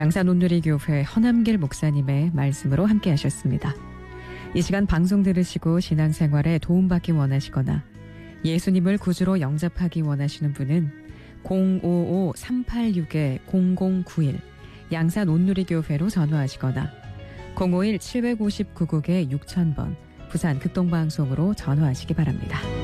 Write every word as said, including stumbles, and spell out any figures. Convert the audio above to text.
양산 온누리교회 허남길 목사님의 말씀으로 함께 하셨습니다. 이 시간 방송 들으시고 신앙생활에 도움받기 원하시거나 예수님을 구주로 영접하기 원하시는 분은 공오오 삼팔육 공공구일 양산 온누리교회로 전화하시거나 공오일 칠오구 구국에 육천 번 부산 극동방송으로 전화하시기 바랍니다.